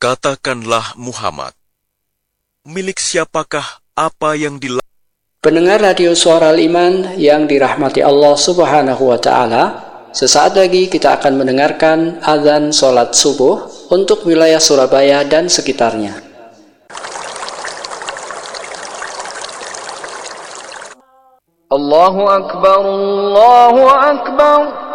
Katakanlah Muhammad, milik siapakah apa yang dilakukan? Pendengar radio Suara Al-Iman yang dirahmati Allah Subhanahu wa Ta'ala, sesaat lagi kita akan mendengarkan azan sholat subuh untuk wilayah Surabaya dan sekitarnya. Allahu Akbar, Allahu Akbar.